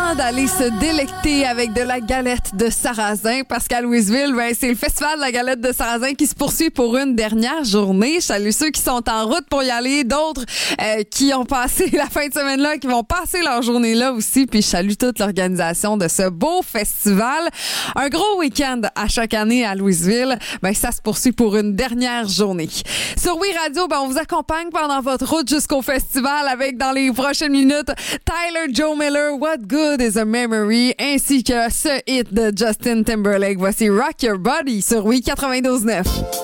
temps d'aller se délecter avec de la galette de sarrasin parce qu'à Louisville, c'est le festival de la galette de sarrasin qui se poursuit pour une dernière journée. Je salue ceux qui sont en route pour y aller, d'autres qui ont passé la fin de semaine-là, qui vont passer leur journée-là aussi. Puis je salue toute l'organisation de ce beau festival. Un gros week-end à chaque année à Louisville. Ça se poursuit pour une dernière journée. Sur Oui Radio, on vous accompagne pendant votre route jusqu'au festival avec, dans les prochaines minutes, Tyler Joe Miller, What Good is a Memory, ainsi que ce hit de Justin Timberlake. Voici Rock Your Body sur Oui 92.9.